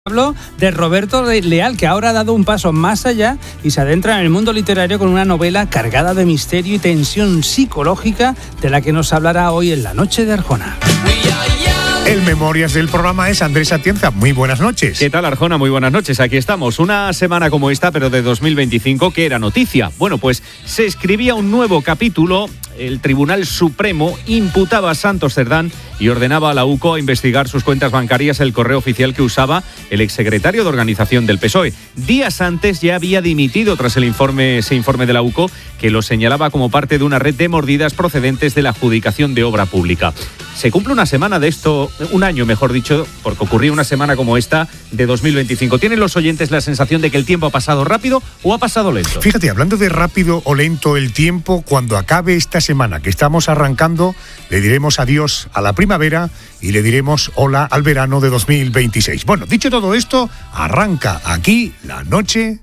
Hablo de Roberto Leal, que ahora ha dado un paso más allá y se adentra en el mundo literario con una novela cargada de misterio y tensión psicológica, de la que nos hablará hoy en La Noche de Arjona. El Memorias del programa es Andrés Atienza. Muy buenas noches. ¿Qué tal, Arjona? Muy buenas noches. Aquí estamos. Una semana como esta, pero de 2025, que era noticia. Bueno, pues se escribía un nuevo capítulo. El Tribunal Supremo imputaba a Santos Cerdán y ordenaba a la UCO a investigar sus cuentas bancarias, el correo oficial que usaba el exsecretario de Organización del PSOE. Días antes ya había dimitido tras ese informe de la UCO, que lo señalaba como parte de una red de mordidas procedentes de la adjudicación de obra pública. Se cumple una semana de esto, un año mejor dicho, porque ocurrió una semana como esta de 2025. ¿Tienen los oyentes la sensación de que el tiempo ha pasado rápido o ha pasado lento? Fíjate, hablando de rápido o lento el tiempo, cuando acabe esta semana que estamos arrancando, le diremos adiós a la primavera y le diremos hola al verano de 2026. Bueno, dicho todo esto, arranca aquí la noche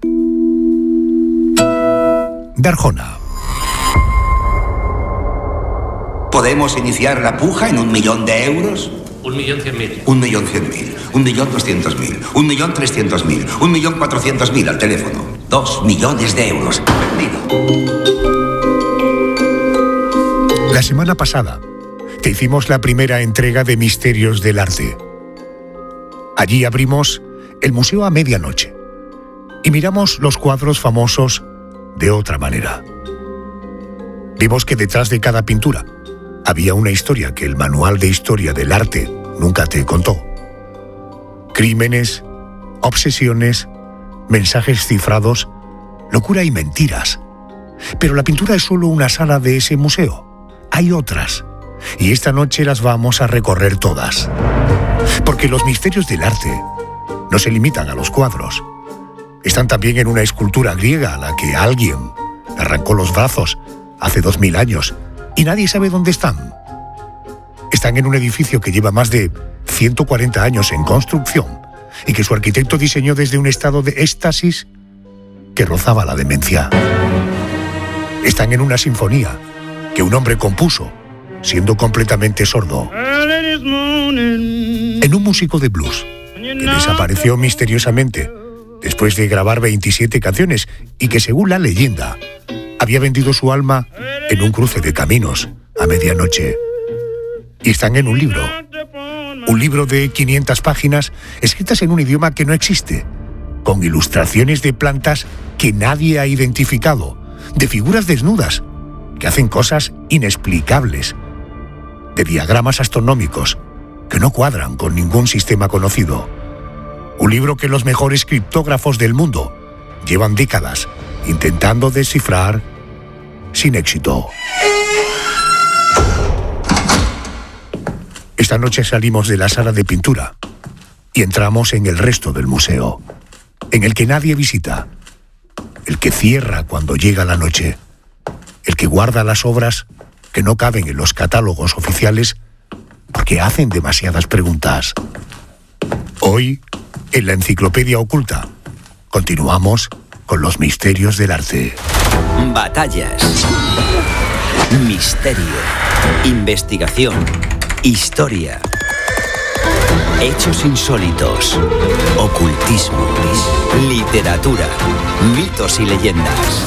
de Arjona. ¿Podemos iniciar la puja en 1.000.000 de euros? 1.100.000. 1.100.000. 1.200.000. 1.300.000. 1.400.000 al teléfono. 2 millones de euros. Vendido. La semana pasada te hicimos la primera entrega de Misterios del Arte. Allí abrimos el museo a medianoche y miramos los cuadros famosos de otra manera. Vimos que detrás de cada pintura había una historia que el manual de historia del arte nunca te contó. Crímenes, obsesiones, mensajes cifrados, locura y mentiras. Pero la pintura es solo una sala de ese museo. Hay otras, y esta noche las vamos a recorrer todas. Porque los misterios del arte no se limitan a los cuadros. Están también en una escultura griega a la que alguien le arrancó los brazos hace 2000 años y nadie sabe dónde están. Están en un edificio que lleva más de 140 años en construcción y que su arquitecto diseñó desde un estado de éxtasis que rozaba la demencia. Están en una sinfonía que un hombre compuso, siendo completamente sordo. En un músico de blues que desapareció misteriosamente después de grabar 27 canciones y que, según la leyenda, había vendido su alma en un cruce de caminos a medianoche. Y están en un libro de 500 páginas escritas en un idioma que no existe, con ilustraciones de plantas que nadie ha identificado, de figuras desnudas que hacen cosas inexplicables, de diagramas astronómicos que no cuadran con ningún sistema conocido. Un libro que los mejores criptógrafos del mundo llevan décadas intentando descifrar sin éxito. Esta noche salimos de la sala de pintura y entramos en el resto del museo, en el que nadie visita, el que cierra cuando llega la noche, el que guarda las obras que no caben en los catálogos oficiales porque hacen demasiadas preguntas. Hoy, en la Enciclopedia Oculta, continuamos con los misterios del arte. Batallas, misterio, investigación, historia, hechos insólitos, ocultismo, literatura, mitos y leyendas.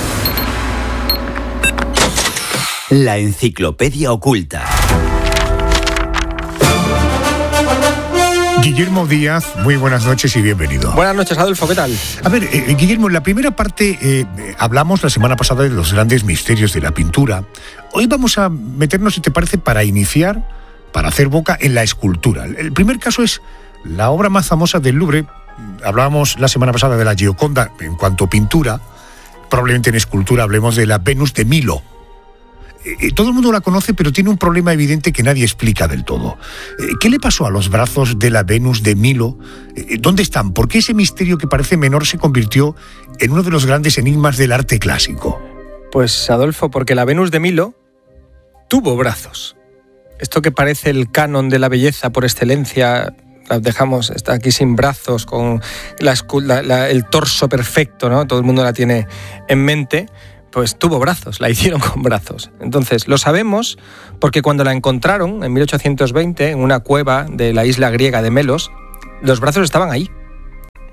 La Enciclopedia Oculta. Guillermo Díaz, muy buenas noches y bienvenido. Buenas noches, Adolfo, ¿qué tal? A ver, Guillermo, en la primera parte hablamos la semana pasada de los grandes misterios de la pintura. Hoy vamos a meternos, si te parece, para iniciar, para hacer boca en la escultura. El primer caso es la obra más famosa del Louvre. Hablábamos la semana pasada de la Gioconda en cuanto a pintura. Probablemente en escultura hablemos de la Venus de Milo. Todo el mundo la conoce, pero tiene un problema evidente que nadie explica del todo. ¿Qué le pasó a los brazos de la Venus de Milo? ¿Dónde están? ¿Por qué ese misterio que parece menor se convirtió en uno de los grandes enigmas del arte clásico? Pues, Adolfo, porque la Venus de Milo tuvo brazos. Esto que parece el canon de la belleza por excelencia, la dejamos, está aquí sin brazos, con el torso perfecto, ¿no? Todo el mundo la tiene en mente. Pues tuvo brazos, la hicieron con brazos. Entonces, lo sabemos porque cuando la encontraron en 1820 en una cueva de la isla griega de Melos, los brazos estaban ahí.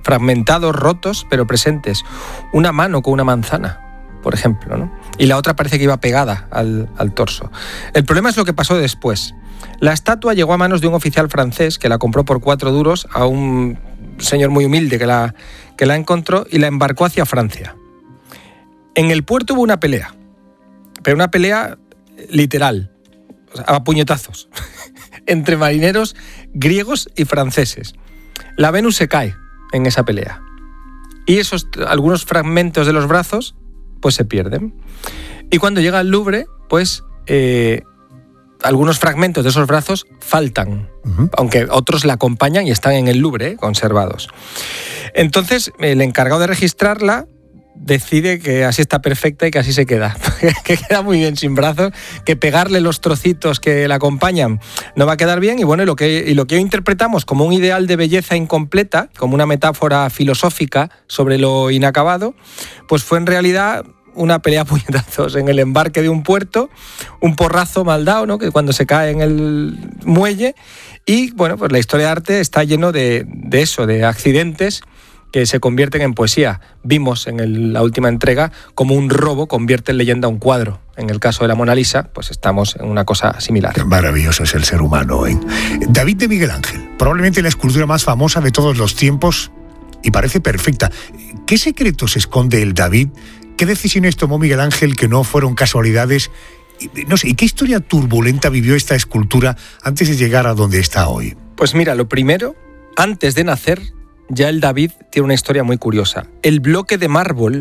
fragmentados, rotos, pero presentes. Una mano con una manzana, por ejemplo, ¿no? Y la otra parece que iba pegada al torso. El problema es lo que pasó después. La estatua llegó a manos de un oficial francés que la compró por 4 duros a un señor muy humilde que la encontró y la embarcó hacia Francia. En el puerto hubo una pelea, pero una pelea literal, o sea, a puñetazos, entre marineros griegos y franceses. La Venus se cae en esa pelea y algunos fragmentos de los brazos pues se pierden. Y cuando llega al Louvre, pues algunos fragmentos de esos brazos faltan, aunque otros la acompañan y están en el Louvre, conservados. Entonces, el encargado de registrarla decide que así está perfecta y que así se queda, que queda muy bien sin brazos, que pegarle los trocitos que la acompañan no va a quedar bien, y bueno, y lo que hoy interpretamos como un ideal de belleza incompleta, como una metáfora filosófica sobre lo inacabado, pues fue en realidad una pelea a puñetazos en el embarque de un puerto, un porrazo mal dado, ¿no?, que cuando se cae en el muelle. Y bueno, pues la historia de arte está lleno de eso, de accidentes que se convierten en poesía. Vimos en la última entrega cómo un robo convierte en leyenda un cuadro. En el caso de la Mona Lisa, pues estamos en una cosa similar. Qué maravilloso es el ser humano, ¿eh? David de Miguel Ángel, probablemente la escultura más famosa de todos los tiempos y parece perfecta. ¿Qué secretos esconde el David? ¿Qué decisiones tomó Miguel Ángel que no fueron casualidades? No sé, ¿y qué historia turbulenta vivió esta escultura antes de llegar a donde está hoy? Pues mira, lo primero, antes de nacer, ya el David tiene una historia muy curiosa. El bloque de mármol,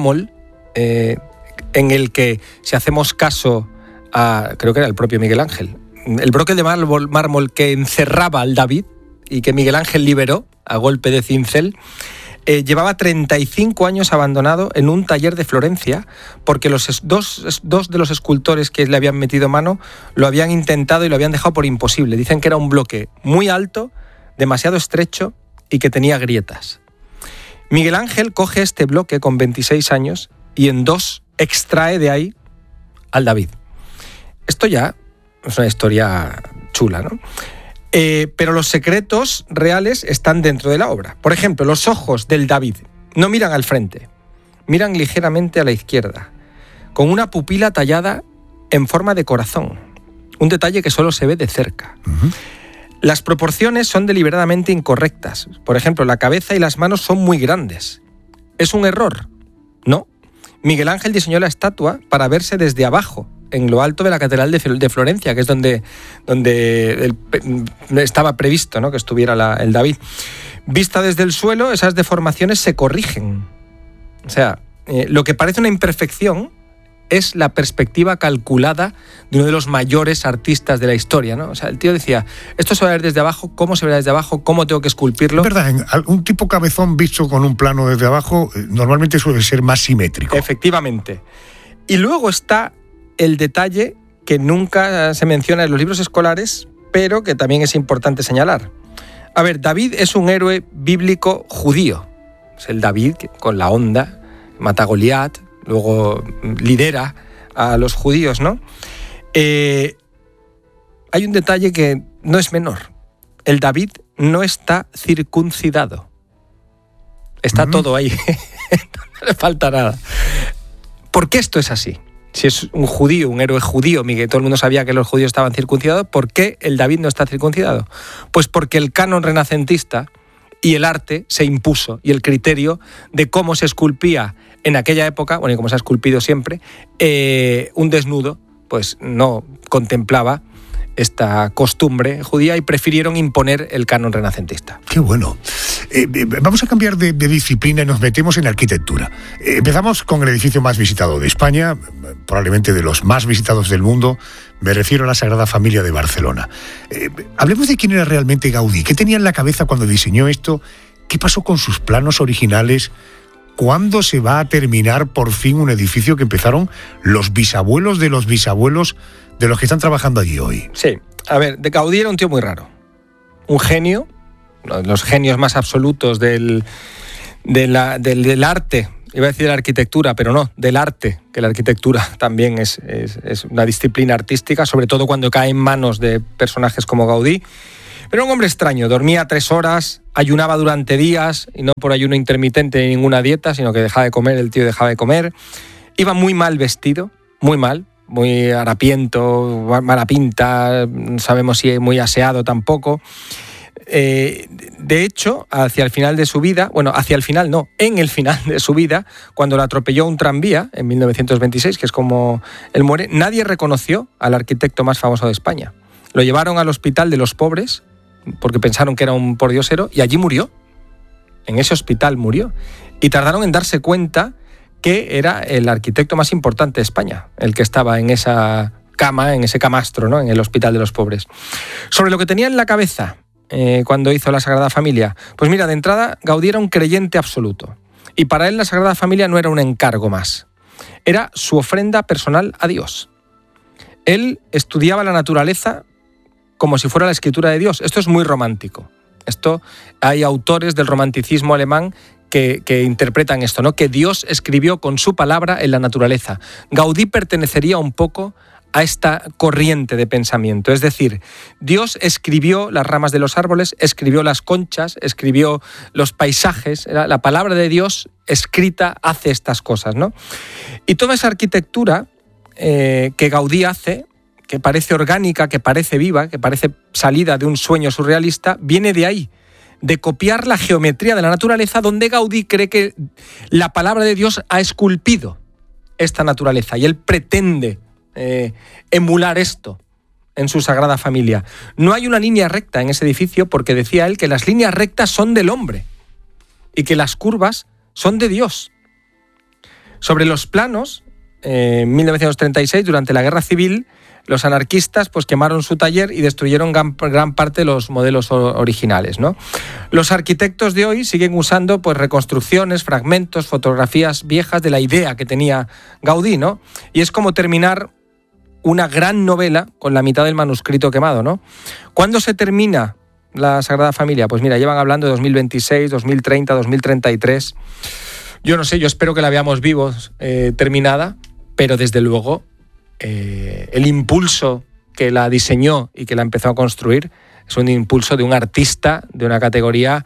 en el que, si hacemos caso a, creo que era el propio Miguel Ángel, el bloque de mármol que encerraba al David y que Miguel Ángel liberó a golpe de cincel, llevaba 35 años abandonado en un taller de Florencia, porque los dos de los escultores que le habían metido mano lo habían intentado y lo habían dejado por imposible. Dicen que era un bloque muy alto, demasiado estrecho y que tenía grietas. Miguel Ángel coge este bloque con 26 años y en 2 extrae de ahí al David. Esto ya es una historia chula, ¿no? Pero los secretos reales están dentro de la obra. Por ejemplo, los ojos del David no miran al frente, miran ligeramente a la izquierda, con una pupila tallada en forma de corazón, un detalle que solo se ve de cerca. Las proporciones son deliberadamente incorrectas. Por ejemplo, la cabeza y las manos son muy grandes. ¿Es un error? No. Miguel Ángel diseñó la estatua para verse desde abajo, en lo alto de la Catedral de Florencia, que es donde estaba previsto, ¿no?, que estuviera el David. Vista desde el suelo, esas deformaciones se corrigen. O sea, lo que parece una imperfección es la perspectiva calculada de uno de los mayores artistas de la historia, ¿no? O sea, el tío decía, esto se va a ver desde abajo, ¿cómo se verá desde abajo? ¿Cómo tengo que esculpirlo? Es verdad, un tipo cabezón visto con un plano desde abajo normalmente suele ser más simétrico. Efectivamente. Y luego está el detalle que nunca se menciona en los libros escolares, pero que también es importante señalar. A ver, David es un héroe bíblico judío. Es el David con la honda, mata a Goliat, luego lidera a los judíos, ¿no? Hay un detalle que no es menor. El David no está circuncidado. Está todo ahí. No le falta nada. ¿Por qué esto es así? Si es un judío, un héroe judío, Miguel, todo el mundo sabía que los judíos estaban circuncidados, ¿por qué el David no está circuncidado? Pues porque el canon renacentista y el arte se impuso, y el criterio de cómo se esculpía en aquella época, bueno, y como se ha esculpido siempre, un desnudo, pues no contemplaba esta costumbre judía y prefirieron imponer el canon renacentista. ¡Qué bueno! Vamos a cambiar de disciplina y nos metemos en arquitectura. Empezamos con el edificio más visitado de España, probablemente de los más visitados del mundo. Me refiero a la Sagrada Familia de Barcelona. Hablemos de quién era realmente Gaudí. ¿Qué tenía en la cabeza cuando diseñó esto? ¿Qué pasó con sus planos originales? ¿Cuándo se va a terminar por fin un edificio que empezaron los bisabuelos de los bisabuelos de los que están trabajando allí hoy? Sí, a ver, de Gaudí era un tío muy raro. Un genio, uno de los genios más absolutos del arte. Iba a decir de la arquitectura, pero no, del arte, que la arquitectura también es una disciplina artística, sobre todo cuando cae en manos de personajes como Gaudí. Pero un hombre extraño, dormía 3 horas, ayunaba durante días, y no por ayuno intermitente ni ninguna dieta, sino que dejaba de comer, el tío dejaba de comer. Iba muy mal vestido, muy mal, muy harapiento, mala pinta, no sabemos si muy aseado tampoco. De hecho, hacia el final de su vida, bueno, hacia el final no, en el final de su vida, cuando lo atropelló un tranvía en 1926, que es como él muere, nadie reconoció al arquitecto más famoso de España. Lo llevaron al Hospital de los Pobres, porque pensaron que era un pordiosero, y allí murió. En ese hospital murió. Y tardaron en darse cuenta que era el arquitecto más importante de España, el que estaba en esa cama, en ese camastro, ¿no?, en el Hospital de los Pobres. Sobre lo que tenía en la cabeza cuando hizo la Sagrada Familia, pues mira, de entrada Gaudí era un creyente absoluto. Y para él la Sagrada Familia no era un encargo más. Era su ofrenda personal a Dios. Él estudiaba la naturaleza como si fuera la escritura de Dios. Esto es muy romántico. Hay autores del romanticismo alemán que interpretan esto, ¿no?, que Dios escribió con su palabra en la naturaleza. Gaudí pertenecería un poco a esta corriente de pensamiento. Es decir, Dios escribió las ramas de los árboles, escribió las conchas, escribió los paisajes. La palabra de Dios escrita hace estas cosas, ¿no? Y toda esa arquitectura que Gaudí hace, que parece orgánica, que parece viva, que parece salida de un sueño surrealista, viene de ahí, de copiar la geometría de la naturaleza, donde Gaudí cree que la palabra de Dios ha esculpido esta naturaleza y él pretende emular esto en su Sagrada Familia. No hay una línea recta en ese edificio porque decía él que las líneas rectas son del hombre y que las curvas son de Dios. Sobre los planos, en 1936, durante la Guerra Civil, los anarquistas pues quemaron su taller y destruyeron gran parte de los modelos originales, ¿no? Los arquitectos de hoy siguen usando pues reconstrucciones, fragmentos, fotografías viejas de la idea que tenía Gaudí, ¿no? Y es como terminar una gran novela con la mitad del manuscrito quemado, ¿no? ¿Cuándo se termina la Sagrada Familia? Pues mira, llevan hablando de 2026, 2030, 2033. Yo no sé, yo espero que la veamos vivos terminada, pero desde luego el impulso que la diseñó y que la empezó a construir es un impulso de un artista de una categoría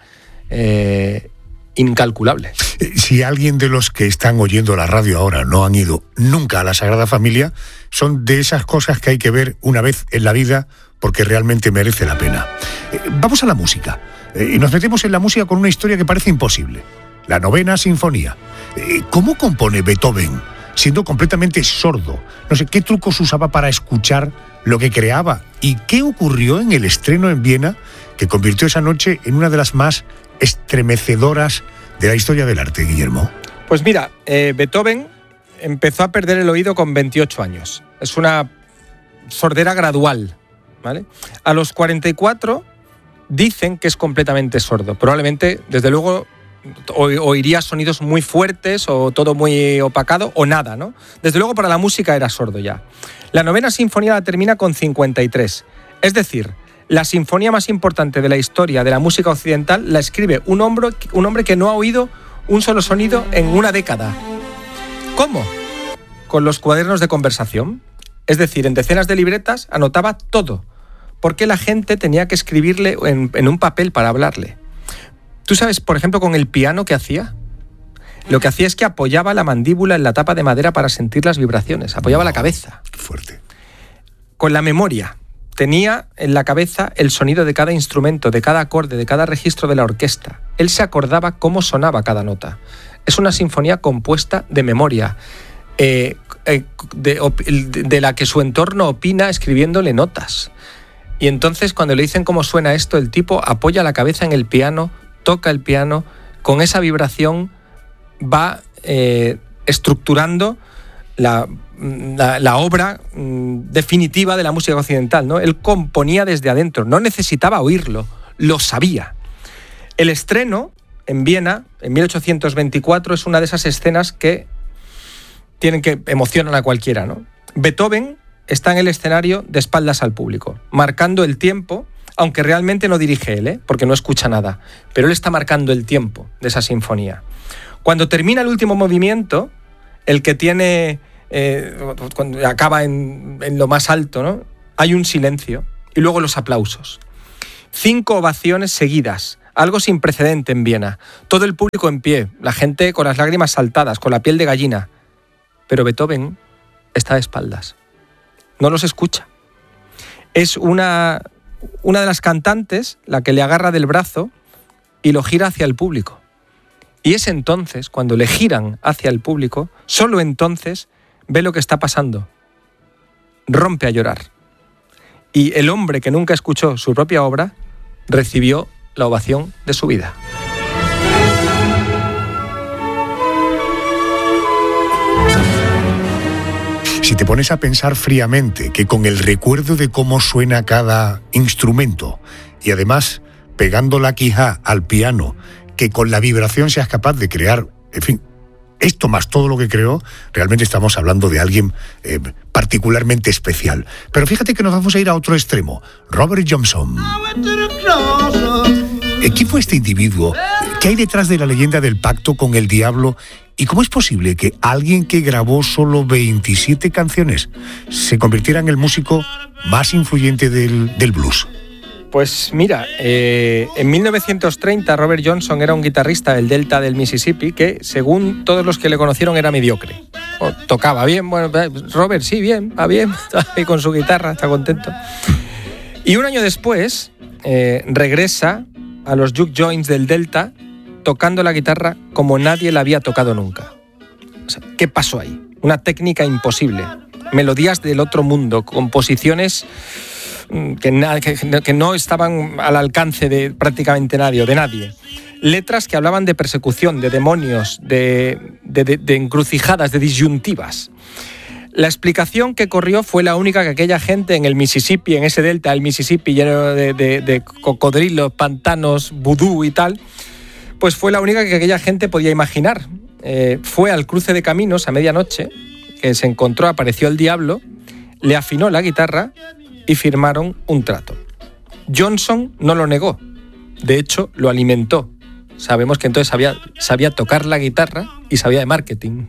incalculable. Si alguien de los que están oyendo la radio ahora no han ido nunca a la Sagrada Familia, son de esas cosas que hay que ver una vez en la vida porque realmente merece la pena. Vamos a la música. Y nos metemos en la música con una historia que parece imposible. La 9ª Sinfonía. ¿Cómo compone Beethoven siendo completamente sordo? No sé, ¿qué trucos usaba para escuchar lo que creaba? ¿Y qué ocurrió en el estreno en Viena que convirtió esa noche en una de las más estremecedoras de la historia del arte, Guillermo? Pues mira, Beethoven empezó a perder el oído con 28 años. Es una sordera gradual, ¿vale? A los 44 dicen que es completamente sordo. Probablemente, desde luego, oiría sonidos muy fuertes o todo muy opacado o nada, ¿no? Desde luego para la música era sordo ya. La 9ª Sinfonía la termina con 53. Es decir, la sinfonía más importante de la historia de la música occidental la escribe un hombre que no ha oído un solo sonido en una década. ¿Cómo? Con los cuadernos de conversación. Es decir, en decenas de libretas anotaba todo, porque la gente tenía que escribirle en un papel para hablarle. ¿Tú sabes, por ejemplo, con el piano qué hacía? Lo que hacía es que apoyaba la mandíbula en la tapa de madera para sentir las vibraciones, apoyaba la cabeza. Qué fuerte. Con la memoria. Tenía en la cabeza el sonido de cada instrumento, de cada acorde, de cada registro de la orquesta. Él se acordaba cómo sonaba cada nota. Es una sinfonía compuesta de memoria, de la que su entorno opina escribiéndole notas. Y entonces, cuando le dicen cómo suena esto, el tipo apoya la cabeza en el piano, toca el piano, con esa vibración va estructurando la obra definitiva de la música occidental, ¿no? Él componía desde adentro, no necesitaba oírlo, lo sabía. El estreno en Viena, en 1824, es una de esas escenas que emocionan a cualquiera, ¿no? Beethoven está en el escenario de espaldas al público, marcando el tiempo, aunque realmente no dirige él, porque no escucha nada, pero él está marcando el tiempo de esa sinfonía. Cuando termina el último movimiento, el que tiene... cuando acaba en lo más alto, ¿no? Hay un silencio y luego los aplausos. 5 ovaciones seguidas, algo sin precedente en Viena. Todo el público en pie, la gente con las lágrimas saltadas, con la piel de gallina. Pero Beethoven está de espaldas. No los escucha. Es una de las cantantes la que le agarra del brazo y lo gira hacia el público. Y es entonces, cuando le giran hacia el público, solo entonces ve lo que está pasando. Rompe a llorar. Y el hombre que nunca escuchó su propia obra recibió la ovación de su vida. Si te pones a pensar fríamente que con el recuerdo de cómo suena cada instrumento y además pegando la quija al piano, que con la vibración seas capaz de crear, en fin, esto más todo lo que creó, realmente estamos hablando de alguien particularmente especial. Pero fíjate que nos vamos a ir a otro extremo. Robert Johnson. ¿Quién fue este individuo? ¿Qué hay detrás de la leyenda del pacto con el diablo? ¿Y cómo es posible que alguien que grabó solo 27 canciones se convirtiera en el músico más influyente del blues? Pues mira, en 1930 Robert Johnson era un guitarrista del delta del Mississippi que, según todos los que le conocieron, era mediocre. Tocaba bien, bueno, Robert sí, bien, va bien, está ahí con su guitarra, está contento. Y un año después regresa a los juke joints del delta tocando la guitarra como nadie la había tocado nunca. O sea, ¿qué pasó ahí? Una técnica imposible, melodías del otro mundo, composiciones que no estaban al alcance de prácticamente nadie o de nadie. Letras que hablaban de persecución, de demonios, de encrucijadas, de disyuntivas. La explicación que corrió fue la única que aquella gente en el Mississippi, en ese delta del Mississippi lleno de cocodrilos, pantanos, vudú y tal, pues fue la única que aquella gente podía imaginar. Fue al cruce de caminos a medianoche, que se encontró, apareció el diablo, le afinó la guitarra y firmaron un trato. Johnson no lo negó, de hecho lo alimentó. Sabemos que entonces sabía tocar la guitarra y sabía de marketing.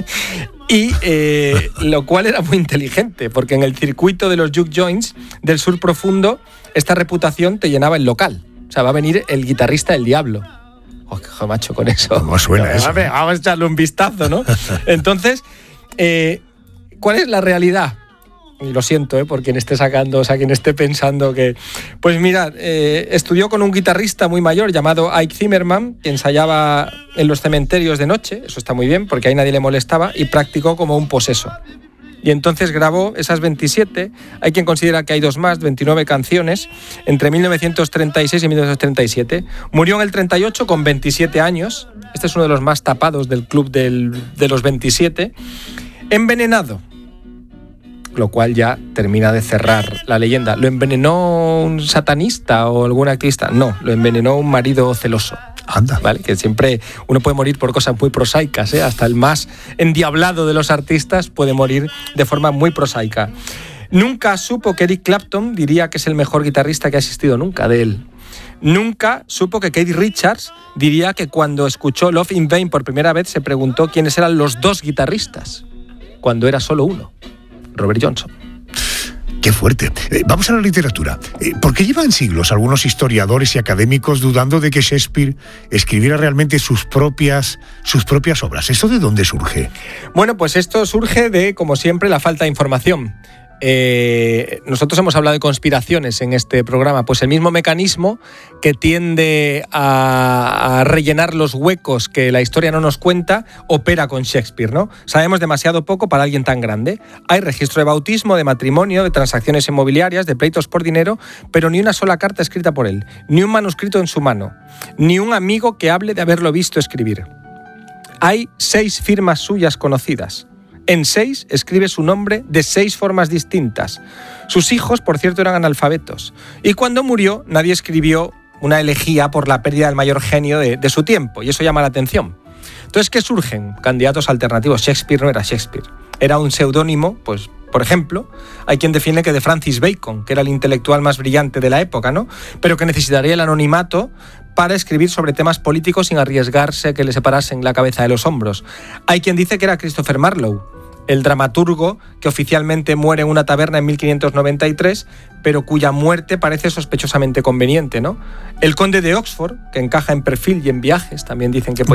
Y lo cual era muy inteligente, porque en el circuito de los juke joints del sur profundo esta reputación te llenaba el local. O sea, va a venir el guitarrista del diablo. ¡Oh, qué macho con eso! ¿Cómo suena eso? Vamos a echarle un vistazo, ¿no? Entonces, ¿cuál es la realidad? Y lo siento, por quien esté sacando, o sea, quien esté pensando que... Pues mira, estudió con un guitarrista muy mayor llamado Ike Zimmerman, que ensayaba en los cementerios de noche, eso está muy bien, porque ahí nadie le molestaba, y practicó como un poseso. Y entonces grabó esas 27, hay quien considera que hay dos más, 29 canciones, entre 1936 y 1937. Murió en el 38 con 27 años, este es uno de los más tapados del club de los 27, envenenado. Lo cual ya termina de cerrar la leyenda. ¿Lo envenenó un satanista o algún activista? No, lo envenenó un marido celoso. Anda. ¿Vale? Que siempre uno puede morir por cosas muy prosaicas, ¿eh? Hasta el más endiablado de los artistas puede morir de forma muy prosaica. Nunca supo que Eric Clapton diría que es el mejor guitarrista que ha existido nunca de él. Nunca supo que Keith Richards diría que cuando escuchó Love in Vain por primera vez se preguntó quiénes eran los dos guitarristas, cuando era solo uno. Robert Johnson. ¡Qué fuerte! Vamos a la literatura. ¿Por qué llevan siglos algunos historiadores y académicos dudando de que Shakespeare escribiera realmente sus propias obras? ¿Esto de dónde surge? Bueno, pues esto surge de, como siempre, la falta de información. Nosotros hemos hablado de conspiraciones en este programa, pues el mismo mecanismo que tiende a rellenar los huecos que la historia no nos cuenta opera con Shakespeare, ¿no? Sabemos demasiado poco para alguien tan grande. Hay registro de bautismo, de matrimonio, de transacciones inmobiliarias, de pleitos por dinero, pero ni una sola carta escrita por él, ni un manuscrito en su mano, ni un amigo que hable de haberlo visto escribir. Hay 6 firmas suyas conocidas. En 6 escribe su nombre de 6 formas distintas. Sus hijos, por cierto, eran analfabetos. Y cuando murió, nadie escribió una elegía por la pérdida del mayor genio de su tiempo. Y eso llama la atención. Entonces, ¿qué surgen? Candidatos alternativos. Shakespeare no era Shakespeare. Era un seudónimo, pues, por ejemplo, hay quien defiende que de Francis Bacon, que era el intelectual más brillante de la época, ¿no? Pero que necesitaría el anonimato para escribir sobre temas políticos sin arriesgarse a que le separasen la cabeza de los hombros. Hay quien dice que era Christopher Marlowe, el dramaturgo que oficialmente muere en una taberna en 1593, pero cuya muerte parece sospechosamente conveniente, ¿no? El conde de Oxford, que encaja en perfil y en viajes, también dicen que puede